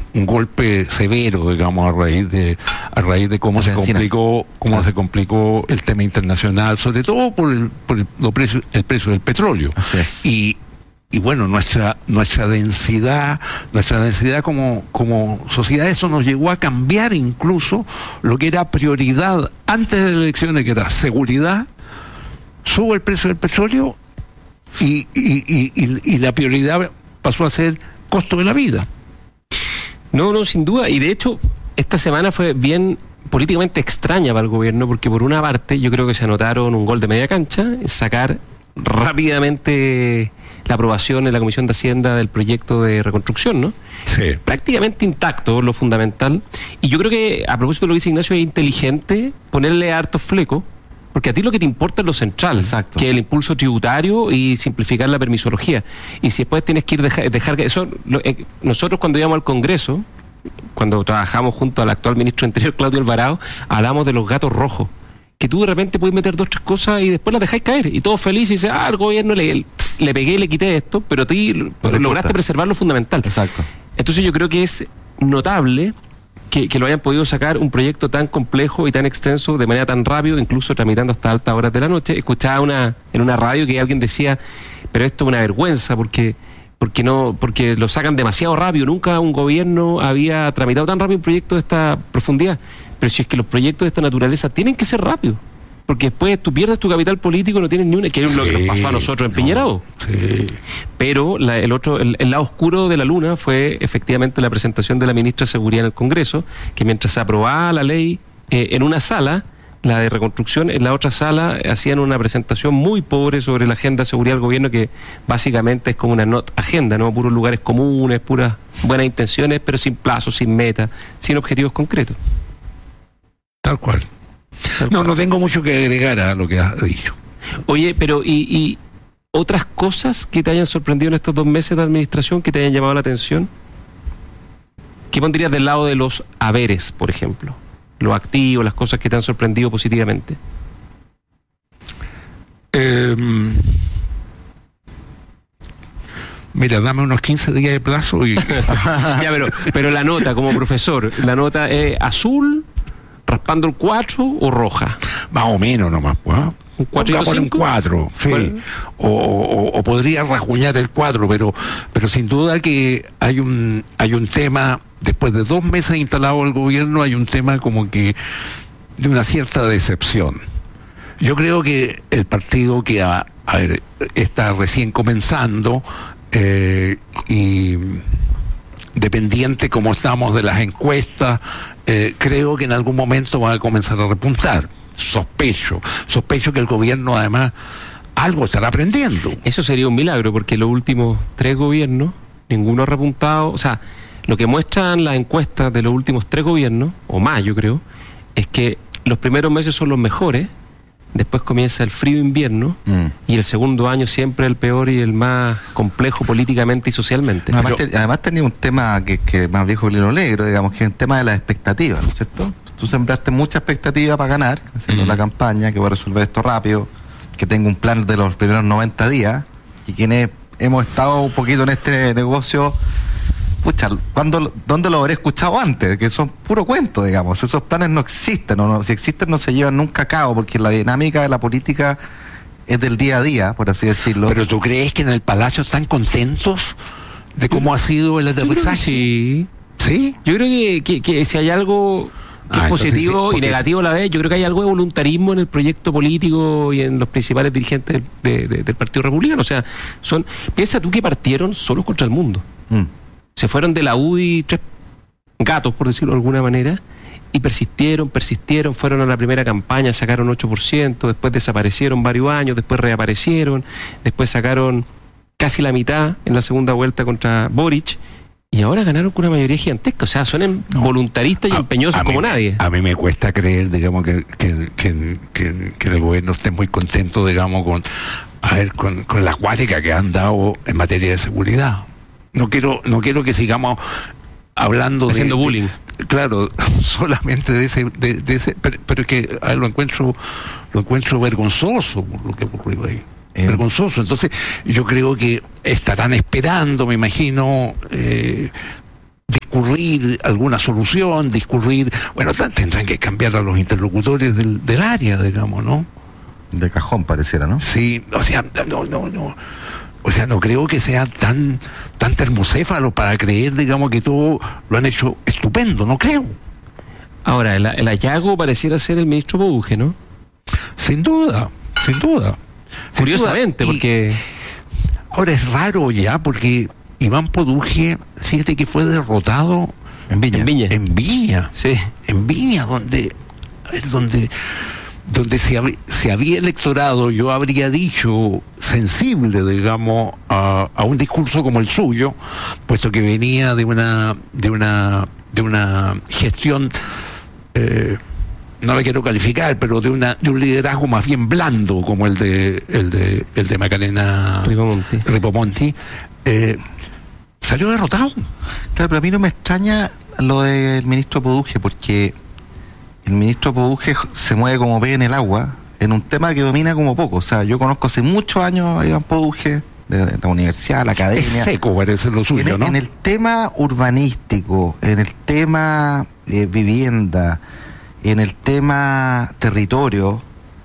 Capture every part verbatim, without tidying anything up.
un golpe severo, digamos, a raíz de a raíz de cómo se complicó cómo claro. se complicó el tema internacional, sobre todo por el, por el, lo precio, el precio del petróleo. Así es. Y y bueno, nuestra nuestra densidad, nuestra densidad como como sociedad, eso nos llegó a cambiar incluso lo que era prioridad antes de las elecciones, que era seguridad, sube el precio del petróleo y, y, y, y, y la prioridad pasó a ser costo de la vida. No, no, sin duda. Y de hecho, esta semana fue bien políticamente extraña para el gobierno, porque por una parte yo creo que se anotaron un gol de media cancha, sacar rápidamente la aprobación en la Comisión de Hacienda del proyecto de reconstrucción, ¿no? Sí. Prácticamente intacto, lo fundamental. Y yo creo que, a propósito de lo que dice Ignacio, es inteligente ponerle hartos flecos, porque a ti lo que te importa es lo central, exacto, que es el impulso tributario y simplificar la permisología. Y si después tienes que ir dejar, dejar que eso, lo, eh, nosotros cuando íbamos al Congreso, cuando trabajamos junto al actual ministro de Interior, Claudio Alvarado, hablamos de los gatos rojos, que tú de repente puedes meter dos o tres cosas y después las dejáis caer, y todo feliz, y dices, ah, al gobierno le, le pegué y le quité esto, pero tú no lograste preservar lo fundamental. Exacto. Entonces yo creo que es notable que, que lo hayan podido sacar un proyecto tan complejo y tan extenso de manera tan rápido, incluso tramitando hasta altas horas de la noche. Escuchaba una en una radio que alguien decía, pero esto es una vergüenza porque porque no porque lo sacan demasiado rápido, nunca un gobierno había tramitado tan rápido un proyecto de esta profundidad. Pero si es que los proyectos de esta naturaleza tienen que ser rápidos, porque después tú pierdes tu capital político, no tienes ni una, que es sí, lo que nos pasó a nosotros en Piñerado. No, sí. Pero la, el otro, el, el lado oscuro de la luna fue efectivamente la presentación de la ministra de Seguridad en el Congreso, que mientras se aprobaba la ley eh, en una sala, la de reconstrucción, en la otra sala hacían una presentación muy pobre sobre la agenda de seguridad del gobierno, que básicamente es como una not agenda, ¿no? Puros lugares comunes, puras buenas intenciones, pero sin plazos, sin meta, sin objetivos concretos. Tal cual. Tal no, cual. No tengo mucho que agregar a lo que has dicho. Oye, pero ¿y, y otras cosas que te hayan sorprendido en estos dos meses de administración, que te hayan llamado la atención? ¿Qué pondrías del lado de los haberes, por ejemplo? Los activos, las cosas que te han sorprendido positivamente. Eh, mira, dame unos quince días de plazo y... ya, pero, pero la nota, como profesor, ¿la nota es azul, raspando el cuatro o roja? Más o menos nomás, pues. ¿Un cuatro y un cuatro, sí. Bueno. O, o, o podría rajuñar el cuatro, pero, pero sin duda que hay un, hay un tema, después de dos meses instalado el gobierno, hay un tema como que de una cierta decepción. Yo creo que el partido que a, a ver, está recién comenzando eh, y dependiente como estamos de las encuestas, eh, creo que en algún momento va a comenzar a repuntar. Sospecho, sospecho que el gobierno además algo estará aprendiendo. Eso sería un milagro, porque los últimos tres gobiernos, ninguno ha repuntado. O sea, lo que muestran las encuestas de los últimos tres gobiernos, o más yo creo, es que los primeros meses son los mejores, después comienza el frío invierno, mm. y el segundo año siempre el peor y el más complejo políticamente y socialmente. Además, Pero, te, además tenía un tema que, que más viejo que el hilo negro, digamos, que es el tema de las expectativas, ¿no es cierto? Tú sembraste mucha expectativa para ganar, haciendo mm. la campaña, que voy a resolver esto rápido, que tengo un plan de los primeros noventa días, y quienes hemos estado un poquito en este negocio, pucha, ¿cuándo, ¿dónde lo habré escuchado antes? Que son puro cuento, digamos. Esos planes no existen, no, no, si existen no se llevan nunca a cabo, porque la dinámica de la política es del día a día, por así decirlo. ¿Pero tú crees que en el Palacio están contentos de cómo ha sido el aterrizaje? Sí. ¿Sí? Yo creo que, que, que si hay algo que ah, es positivo sí, y negativo a la vez, yo creo que hay algo de voluntarismo en el proyecto político y en los principales dirigentes de, de, del Partido Republicano. O sea, son piensa tú que partieron solos contra el mundo. Mm. Se fueron de la U D I tres gatos, por decirlo de alguna manera, y persistieron, persistieron, fueron a la primera campaña, sacaron ocho por ciento, después desaparecieron varios años, después reaparecieron, después sacaron casi la mitad en la segunda vuelta contra Boric, y ahora ganaron con una mayoría gigantesca. O sea, son no, voluntaristas y a, empeñosos a como mí, nadie. A mí me cuesta creer, digamos, que, que, que, que, que el gobierno esté muy contento, digamos, con, a ver, con, con la acuática que han dado en materia de seguridad. No quiero, no quiero que sigamos hablando haciendo de, bullying. De, claro, solamente de ese, de, de ese, pero, pero es que a ver, lo encuentro, lo encuentro vergonzoso lo que ocurrió ahí. Eh. Vergonzoso. Entonces, yo creo que estarán esperando, me imagino, eh, discutir discurrir alguna solución, discurrir, bueno, tendrán que cambiar a los interlocutores del, del área, digamos, ¿no? De cajón pareciera, ¿no? Sí, o sea, no, no, no. O sea, no creo que sea tan, tan termocéfalo para creer, digamos, que todo lo han hecho estupendo, no creo. Ahora, el, el hallazgo pareciera ser el ministro Poduje, ¿no? Sin duda, sin duda. Curiosamente, sin duda. porque... Ahora es raro ya, porque Iván Poduje, fíjate que fue derrotado en Viña. En Viña. En Viña, sí. En Viña, donde... donde donde se, hab, se había electorado, yo habría dicho, sensible, digamos, a, a un discurso como el suyo, puesto que venía de una de una de una gestión, eh, no la quiero calificar, pero de una de un liderazgo más bien blando, como el de el de el de Macarena Ripomonti, Ripomonti eh, salió derrotado. Claro, pero a mí no me extraña lo del ministro Poduje, porque el ministro Poduje se mueve como pez en el agua en un tema que domina como poco. O sea, yo conozco hace muchos años a Iván Poduje, de la universidad, la academia. Es seco, parece lo suyo, en, ¿no? En el tema urbanístico, en el tema eh, vivienda, en el tema territorio,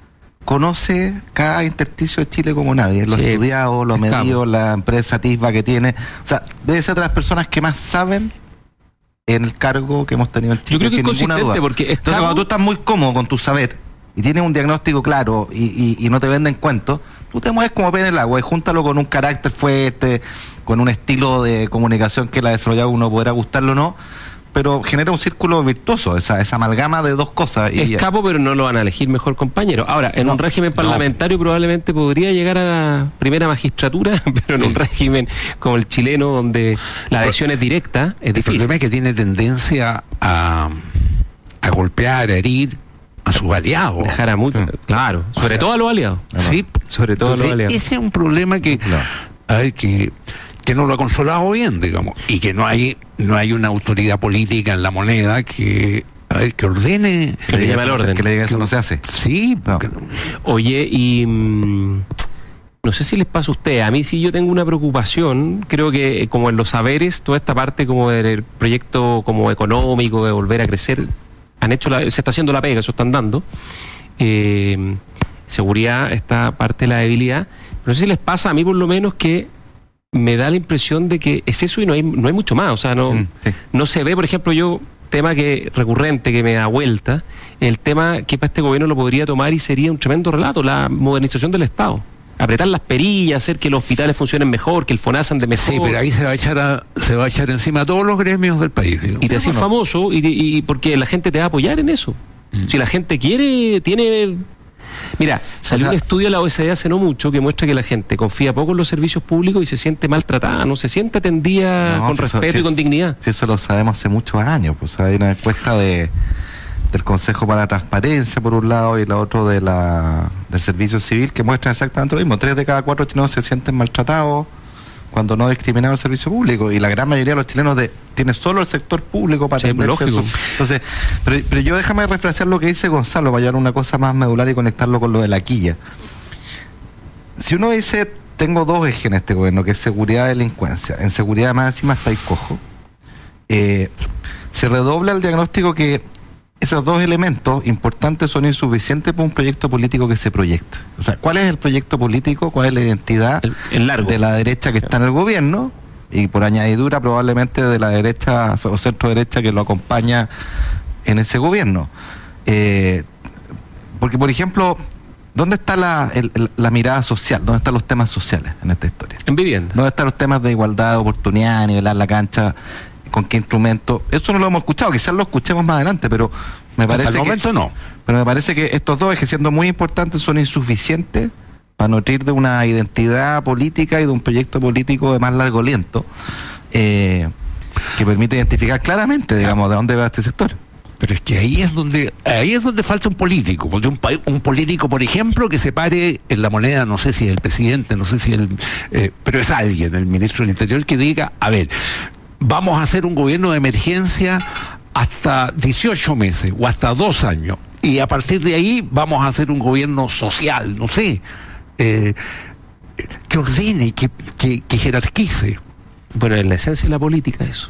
conoce cada intersticio de Chile como nadie. Lo sí, estudiado, lo medido, la empresa Tisba que tiene. O sea, debe ser de las personas que más saben en el cargo que hemos tenido en Chile. Yo creo que sin es ninguna duda. Porque Entonces, estamos... cuando tú estás muy cómodo con tu saber y tienes un diagnóstico claro y, y, y no te venden cuentos, tú te mueves como pez en el agua y júntalo con un carácter fuerte, con un estilo de comunicación que la desarrollado uno podrá gustarlo o no, pero genera un círculo virtuoso, esa, esa amalgama de dos cosas. Y es capo, pero no lo van a elegir mejor compañero. Ahora, en no, un régimen parlamentario no. probablemente podría llegar a la primera magistratura, pero en sí. un régimen como el chileno, donde la adhesión es directa, es el difícil. El problema es que tiene tendencia a, a golpear, a herir a sus aliados. Dejar a muchos, sí. claro, sobre o sea, todo a los aliados. Sí, sobre todo entonces, a los aliados. Ese es un problema que, no. a ver, que... que no lo ha consolado bien, digamos, y que no hay no hay una autoridad política en la moneda que a ver que ordene, que, que le diga el orden, que le diga eso no se hace. Sí, no. no. Oye, y mmm, no sé si les pasa a ustedes, a mí sí yo tengo una preocupación, creo que como en los saberes, toda esta parte como del proyecto como económico de volver a crecer, han hecho la, se está haciendo la pega, eso están dando. Eh, seguridad, esta parte de la debilidad. No sé si les pasa, a mí por lo menos, que me da la impresión de que es eso y no hay no hay mucho más, o sea, no, mm, sí. no se ve, por ejemplo, yo, tema que recurrente que me da vuelta, el tema que para este gobierno lo podría tomar y sería un tremendo relato, la modernización del Estado. Apretar las perillas, hacer que los hospitales funcionen mejor, que el FONASA ande mejor. Sí, pero ahí se va a echar a, se va a echar encima a todos los gremios del país. Digo. Y te haces famoso y, y porque la gente te va a apoyar en eso. Mm. Si la gente quiere, tiene... Mira, salió o sea, un estudio de la O E C D hace no mucho que muestra que la gente confía poco en los servicios públicos y se siente maltratada, no se siente atendida no, con respeto eso, y con es, dignidad. Si eso lo sabemos hace muchos años, pues hay una encuesta de del Consejo para la Transparencia por un lado y la otra de la del Servicio Civil que muestra exactamente lo mismo. Tres de cada cuatro chilenos se sienten maltratados cuando no discriminan el servicio público y la gran mayoría de los chilenos de, tiene solo el sector público para atenderse. Sí, entonces, pero, pero yo déjame refrasear lo que dice Gonzalo para llevar una cosa más medular y conectarlo con lo de la quilla. Si uno dice, tengo dos ejes en este gobierno, que es seguridad y delincuencia, en seguridad más encima está el cojo, eh, se redobla el diagnóstico que esos dos elementos importantes son insuficientes para un proyecto político que se proyecta. O sea, ¿cuál es el proyecto político? ¿Cuál es la identidad el, el largo. de la derecha que está en el gobierno? Y por añadidura probablemente de la derecha o centro derecha que lo acompaña en ese gobierno. Eh, porque, por ejemplo, ¿dónde está la, el, la mirada social? ¿Dónde están los temas sociales en esta historia? En vivienda. ¿Dónde están los temas de igualdad, de oportunidad, nivelar la cancha? ¿Con qué instrumento? Eso no lo hemos escuchado, quizás lo escuchemos más adelante, pero me parece Hasta el momento que, no. Pero me parece que estos dos ejes, siendo muy importantes, son insuficientes para nutrir de una identidad política y de un proyecto político de más largo aliento, eh, que permite identificar claramente, digamos, de dónde va este sector. Pero es que ahí es donde ahí es donde falta un político, porque un, un político, por ejemplo, que se pare en la moneda, no sé si es el presidente, no sé si el, eh, pero es alguien, el ministro del Interior, que diga, a ver, vamos a hacer un gobierno de emergencia hasta dieciocho meses o hasta dos años. Y a partir de ahí vamos a hacer un gobierno social, no sé, eh, que ordene, que, que, que jerarquice. Bueno, en la esencia de la política eso.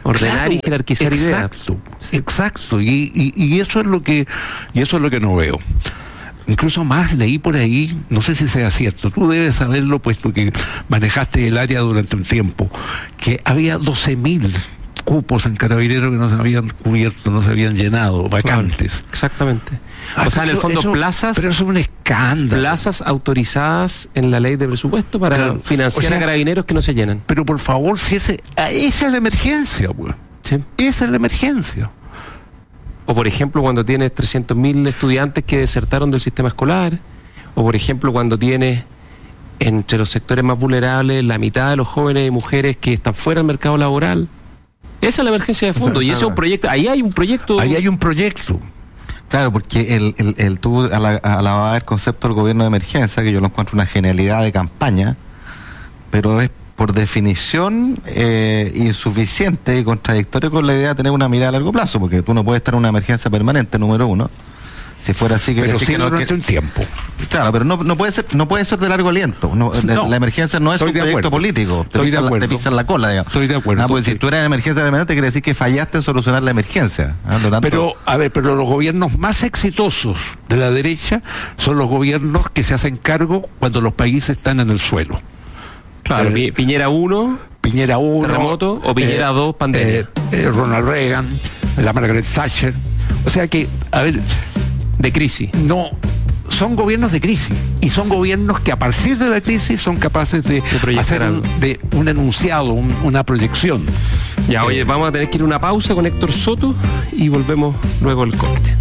Ordenar claro, y jerarquizar ideas. Exacto, sí. exacto. Y, y, y eso es lo que, y eso es lo que no veo. Incluso más leí por ahí, no sé si sea cierto, tú debes saberlo puesto que manejaste el área durante un tiempo, que había doce mil cupos en Carabineros que no se habían cubierto, no se habían llenado, vacantes. Claro, exactamente. Ah, o sea, en el fondo, eso, plazas. Pero eso es un escándalo. Plazas autorizadas en la ley de presupuesto para claro. financiar o sea, a Carabineros que no se llenan. Pero por favor, si ese, esa es la emergencia, pues. Sí. Esa es la emergencia. O por ejemplo, cuando tienes trescientos mil estudiantes que desertaron del sistema escolar. O por ejemplo, cuando tienes entre los sectores más vulnerables la mitad de los jóvenes y mujeres que están fuera del mercado laboral. Esa es la emergencia de fondo. O sea, y ese es un proyecto. Ahí hay un proyecto. Ahí hay un proyecto. Claro, porque el, el, el tú alababas el concepto del gobierno de emergencia, que yo lo encuentro una genialidad de campaña, pero es por definición eh, insuficiente y contradictorio con la idea de tener una mirada a largo plazo, porque tú no puedes estar en una emergencia permanente, número uno. Si fuera así, que pero sí que no, durante que, un tiempo. Claro, pero no, no puede ser, no puede ser de largo aliento. No, no, la, la emergencia no es un proyecto acuerdo. político. Te pisan, la, te pisan la cola, digamos. Estoy de acuerdo. Ah, porque si tú eres en emergencia permanente, quiere decir que fallaste en solucionar la emergencia. ¿Ah? Lo tanto, pero, a ver, pero los gobiernos más exitosos de la derecha son los gobiernos que se hacen cargo cuando los países están en el suelo. Claro, eh, Piñera uno, Piñera uno, terremoto, o Piñera dos, eh, pandemia. Eh, eh, Ronald Reagan, la Margaret Thatcher. O sea que, a ver, de crisis. No, son gobiernos de crisis y son gobiernos que a partir de la crisis son capaces de, de hacer un, de un enunciado, un, una proyección. Ya, eh, oye, vamos a tener que ir a una pausa con Héctor Soto y volvemos luego al corte.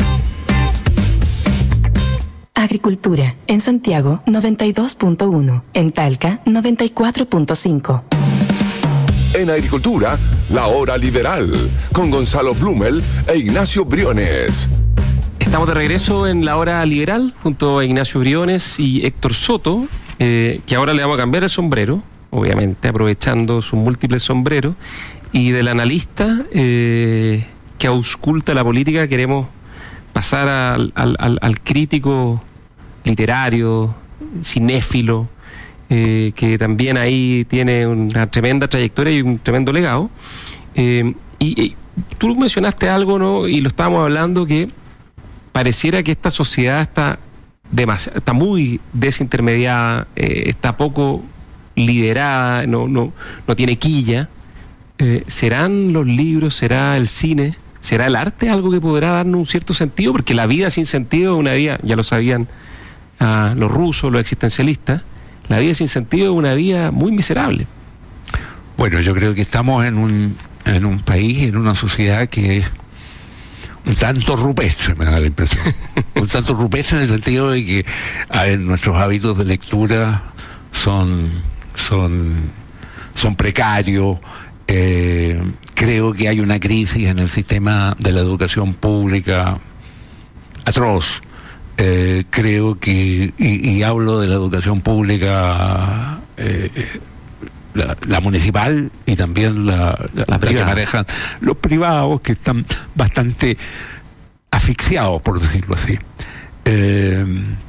Agricultura, en Santiago noventa y dos punto uno, en Talca noventa y cuatro punto cinco. En Agricultura, la hora liberal, con Gonzalo Blumel e Ignacio Briones. Estamos de regreso en la hora liberal junto a Ignacio Briones y Héctor Soto, eh, que ahora le vamos a cambiar el sombrero, obviamente aprovechando sus múltiples sombreros, y del analista eh, que ausculta la política queremos pasar al, al, al, al crítico literario, cinéfilo, eh, que también ahí tiene una tremenda trayectoria y un tremendo legado. Eh, y, y tú mencionaste algo, ¿no? Y lo estábamos hablando, que pareciera que esta sociedad está demasiado, está muy desintermediada, eh, está poco liderada, no, no, no tiene quilla. Eh, ¿Serán los libros, será el cine, será el arte algo que podrá darnos un cierto sentido? Porque la vida sin sentido es una vida, ya lo sabían uh, los rusos, los existencialistas, la vida sin sentido es una vida muy miserable. Bueno, yo creo que estamos en un, en un país, en una sociedad que es un tanto rupestre, me da la impresión. Un tanto rupestre en el sentido de que, a ver, nuestros hábitos de lectura son, son, son precarios. Eh, creo que hay una crisis en el sistema de la educación pública atroz. Eh, creo que, y, y hablo de la educación pública, eh, la, la municipal y también la, la, la, la que manejan los privados, que están bastante asfixiados, por decirlo así. Eh,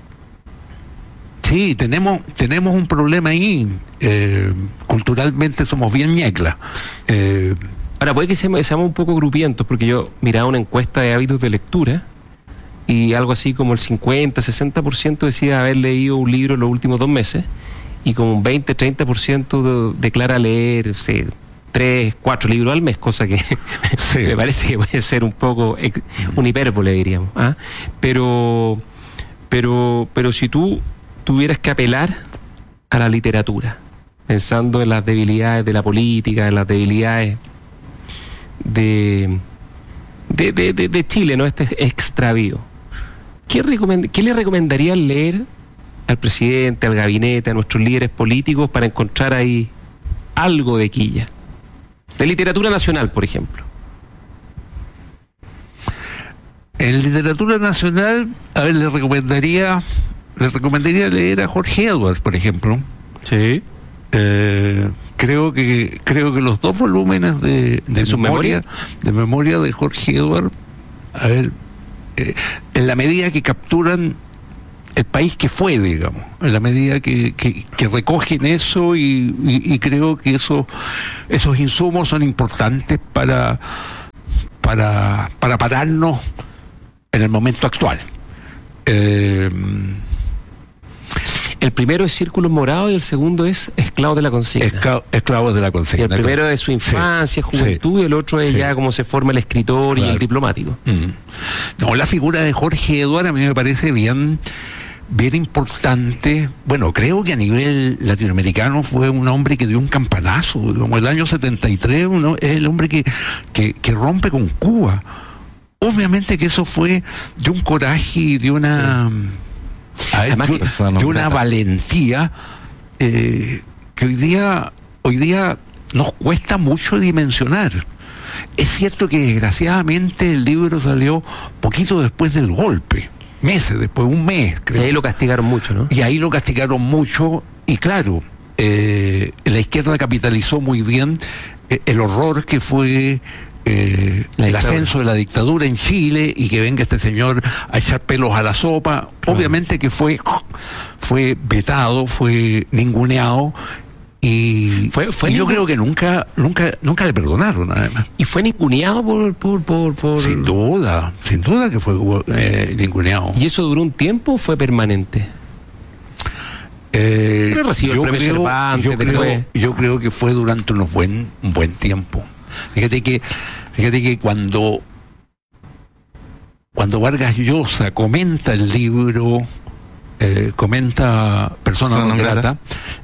sí, tenemos tenemos un problema ahí. Eh, culturalmente somos bien ñeclas. Eh, Ahora, puede que seamos, seamos un poco grupientos, porque yo miraba una encuesta de hábitos de lectura y algo así como el cincuenta, sesenta por ciento decía haber leído un libro en los últimos dos meses, y como un veinte, treinta por ciento de, declara leer, o sea, tres, cuatro libros al mes, cosa que sí. me parece que puede ser un poco ex, un hipérbole, diríamos. ¿Ah? Pero, pero, pero si tú tuvieras que apelar a la literatura, pensando en las debilidades de la política, en las debilidades de, de, de, de, de Chile, ¿no? Este extravío, ¿qué, recomend, ¿qué le recomendarías leer al presidente, al gabinete, a nuestros líderes políticos para encontrar ahí algo de quilla? De literatura nacional, por ejemplo. En literatura nacional, a ver, le recomendaría, le recomendaría leer a Jorge Edwards, por ejemplo. Sí. Eh, creo que creo que los dos volúmenes de, de su memoria, memoria de memoria de Jorge Edwards, a ver, eh, en la medida que capturan el país que fue, digamos, en la medida que, que, que recogen eso y, y, y creo que eso, esos insumos son importantes para, para, para pararnos en el momento actual. Eh, El primero es Círculos Morados y el segundo es Esclavos de la Consigna. Escla, esclavos de la Consigna. Y el primero es su infancia, sí, juventud, sí, y el otro es sí, ya cómo se forma el escritor, claro, y el diplomático. Mm. No, la figura de Jorge Eduard a mí me parece bien, bien importante. Bueno, creo que a nivel latinoamericano fue un hombre que dio un campanazo. Como el año setenta y tres, uno, es el hombre que, que, que rompe con Cuba. Obviamente que eso fue de un coraje y de una... Sí. A ver, yo, de una valentía eh, que hoy día hoy día nos cuesta mucho dimensionar. Es cierto que desgraciadamente el libro salió poquito después del golpe, meses después, un mes, creo. Y ahí lo castigaron mucho, ¿no? Y ahí lo castigaron mucho y claro, eh, la izquierda capitalizó muy bien eh, el horror que fue Eh, el ascenso de la dictadura en Chile y que venga este señor a echar pelos a la sopa. Claro. Obviamente que fue fue vetado, fue ninguneado y, fue, fue y yo ningún... creo que nunca nunca nunca le perdonaron además. Y fue ninguneado por por, por, por... sin duda, sin duda que fue eh, ninguneado. ¿Y eso duró un tiempo o fue permanente? Eh, Pero recibió yo, el premio creo, Cervantes, yo, creo, yo creo que fue durante unos buen un buen tiempo. Fíjate que, fíjate que cuando, cuando Vargas Llosa comenta el libro, eh, comenta Persona non grata,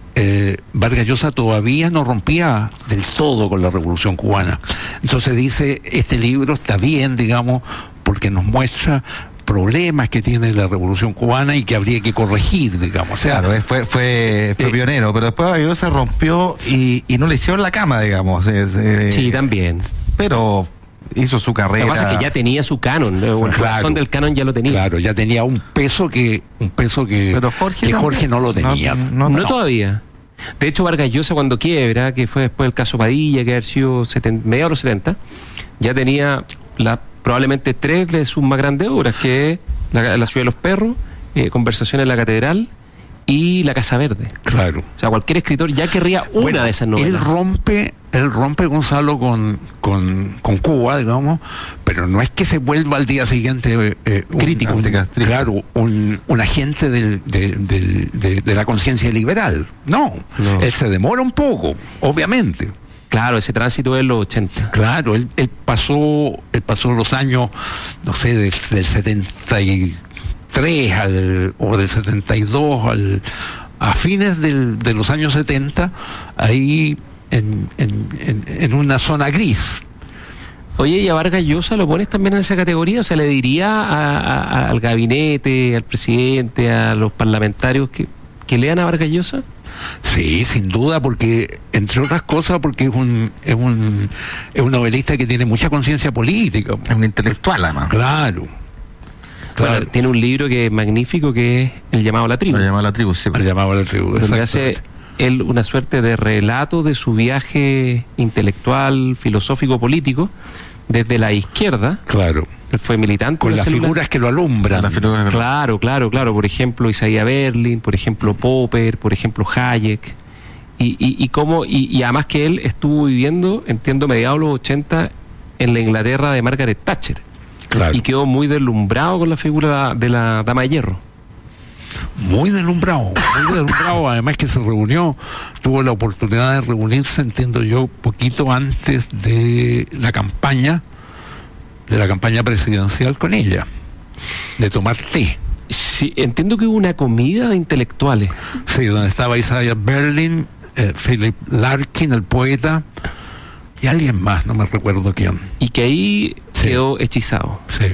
eh, Vargas Llosa todavía no rompía del todo con la Revolución Cubana. Entonces dice, este libro está bien, digamos, porque nos muestra problemas que tiene la Revolución Cubana y que habría que corregir, digamos. O sea, claro, fue, fue, fue eh, pionero, pero después Vargas Llosa rompió y, y no le hicieron la cama, digamos. Es, eh, sí, también. Pero hizo su carrera. Lo que pasa es que ya tenía su canon, el claro, corazón del canon ya lo tenía. Claro, ya tenía un peso que un peso que, pero Jorge, que Jorge no lo tenía. No, no, no, no todavía. De hecho, Vargas Llosa cuando quiebra, que fue después del caso Padilla, que había sido mediados de los setenta, ya tenía la probablemente tres de sus más grandes obras, que es La, la Ciudad de los Perros, eh, Conversaciones en la Catedral y La Casa Verde. Claro. O sea, cualquier escritor ya querría una bueno, de esas novelas. Él rompe, él rompe, Gonzalo, con, con, con Cuba, digamos, pero no es que se vuelva al día siguiente eh, un, crítico. Un, claro, un, un agente del, de, del, de, de la conciencia liberal. No, no, él se demora un poco, obviamente. Claro, ese tránsito es los ochenta. Claro, él, él pasó él pasó los años, no sé, del, del setenta y tres al, o del setenta y dos al, a fines del, de los años setenta, ahí en, en, en, en una zona gris. Oye, ¿y a Vargas Llosa lo pones también en esa categoría? O sea, ¿le diría a, a, al gabinete, al presidente, a los parlamentarios que, que lean a Vargas Llosa? Sí, sin duda, porque, entre otras cosas, porque es un es un, es un novelista que tiene mucha conciencia política. Es un intelectual, además. Claro. Claro. Bueno, tiene un libro que es magnífico, que es El llamado a la tribu. El llamado a la tribu, sí. El llamado a la tribu, donde hace él una suerte de relato de su viaje intelectual, filosófico, político, desde la izquierda. Claro. Él fue militante. Con las célula. Figuras que lo alumbran. Que... Claro, claro, claro. Por ejemplo, Isaiah Berlin, por ejemplo, Popper, por ejemplo, Hayek. Y, y, y, cómo, y, y además que él estuvo viviendo, entiendo, mediados de los ochenta en la Inglaterra de Margaret Thatcher. Claro. Y quedó muy deslumbrado con la figura de la Dama de Hierro. Muy deslumbrado, muy deslumbrado. Además que se reunió, tuvo la oportunidad de reunirse, entiendo yo, poquito antes de la campaña, de la campaña presidencial con ella, de tomar té. Sí, entiendo que hubo una comida de intelectuales. Sí, donde estaba Isaiah Berlin, eh, Philip Larkin, el poeta, y alguien más, no me recuerdo quién. Y que ahí sí. Quedó hechizado. Sí.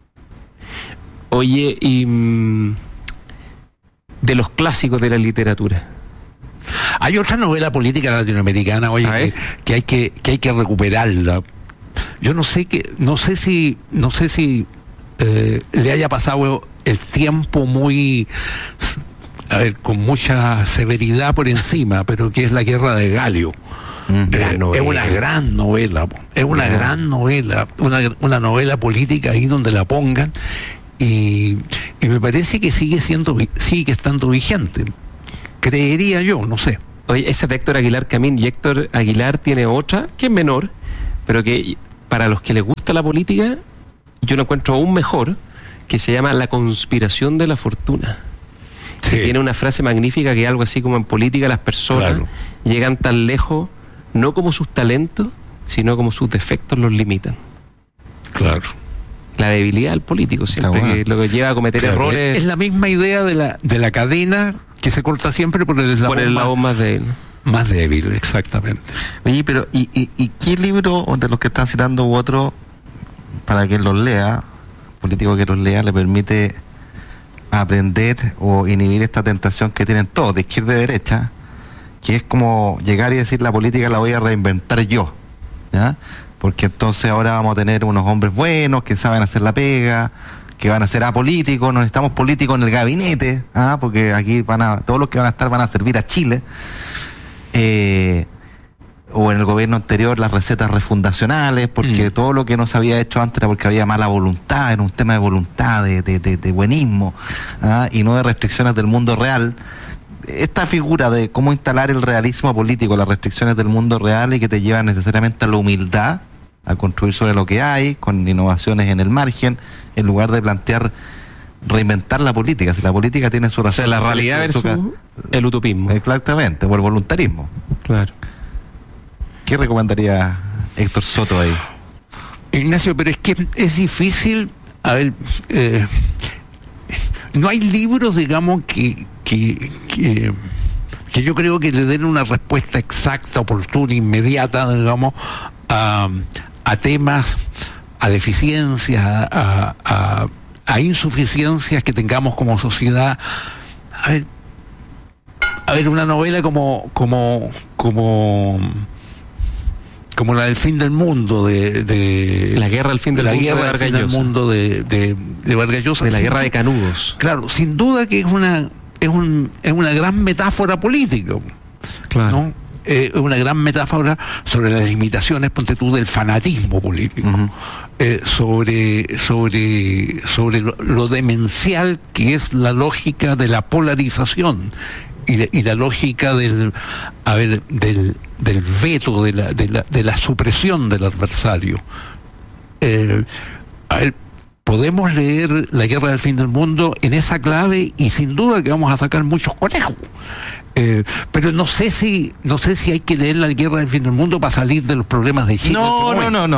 Oye, y mmm, de los clásicos de la literatura. Hay otra novela política latinoamericana, oye, que, que hay que, que hay que recuperarla. Yo no sé que, no sé si, no sé si eh, le haya pasado el tiempo muy, a ver, con mucha severidad por encima, pero que es La Guerra de Galio. Mm, eh, es una gran novela, es una yeah. gran novela, una, una novela política ahí donde la pongan, y, y me parece que sigue siendo, sigue estando vigente. Creería yo, no sé. Oye, esa de Héctor Aguilar Camín, y Héctor Aguilar tiene otra que es menor, pero que para los que les gusta la política, yo lo encuentro aún mejor, que se llama La conspiración de la fortuna. Sí. Tiene una frase magnífica que es algo así como: en política las personas claro. llegan tan lejos no como sus talentos, sino como sus defectos los limitan. Claro. La debilidad del político siempre, bueno. que lo que lleva a cometer claro. errores. Es la misma idea de la de la cadena que se corta siempre por el eslabón, por el eslabón más, más débil. Más débil, exactamente. Oye, pero ¿y, y, y qué libro de los que están citando u otro, para que los lea, político que los lea, le permite aprender o inhibir esta tentación que tienen todos, de izquierda y derecha, que es como llegar y decir: la política la voy a reinventar yo, ¿ya? Porque entonces ahora vamos a tener unos hombres buenos que saben hacer la pega, que van a ser apolíticos, no necesitamos políticos en el gabinete, ¿ah? Porque aquí van a, todos los que van a estar van a servir a Chile, eh, o en el gobierno anterior las recetas refundacionales, porque mm. todo lo que no se había hecho antes era porque había mala voluntad, era un tema de voluntad, de, de, de, de buenismo, ¿ah? Y no de restricciones del mundo real. Esta figura de cómo instalar el realismo político, las restricciones del mundo real, y que te llevan necesariamente a la humildad, a construir sobre lo que hay, con innovaciones en el margen, en lugar de plantear reinventar la política. Si la política tiene su razón. O sea, la realidad versus su... el utopismo. Exactamente, o el voluntarismo. Claro. ¿Qué recomendaría Héctor Soto ahí? Ignacio, pero es que es difícil, a ver, eh, no hay libros, digamos, que, que, que, que yo creo que le den una respuesta exacta, oportuna, inmediata, digamos, a, a temas, a deficiencias, a, a, a insuficiencias que tengamos como sociedad. A ver, a ver, una novela como, como, como, como la del fin del mundo, de, de la guerra al fin del la mundo, guerra de al fin del mundo de, de, de Vargas Llosa, de la guerra de Canudos. Claro, sin duda que es una, es un, es una gran metáfora política, claro, ¿no? Es eh, una gran metáfora sobre las limitaciones, ponte tú, del fanatismo político, uh-huh. eh, sobre, sobre, sobre lo, lo demencial que es la lógica de la polarización y, de, y la lógica del, a ver, del, del veto, de la, de la, de la supresión del adversario. Eh, a ver, podemos leer La guerra del fin del mundo en esa clave y sin duda que vamos a sacar muchos conejos. Eh, pero no sé si no sé si hay que leer La guerra del fin del mundo para salir de los problemas de Chile. No, no, no, no.